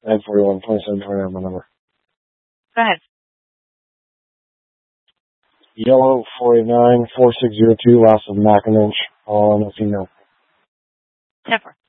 941 2729, my number. Go ahead. Yellow 489 4602, last of Mac and Inch, all on the female. 10-4.